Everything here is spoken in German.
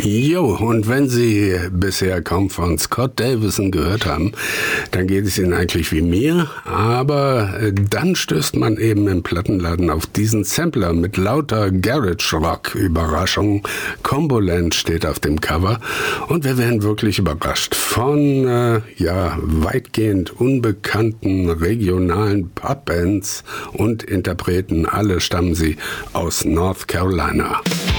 Jo, und wenn Sie bisher kaum von Scott Davison gehört haben, dann geht es Ihnen eigentlich wie mir, aber dann stößt man eben im Plattenladen auf diesen Sampler mit lauter Garage-Rock-Überraschungen. Comboland steht auf dem Cover und wir werden wirklich überrascht von, weitgehend unbekannten regionalen Pubbands und Interpreten. Alle stammen sie aus North Carolina.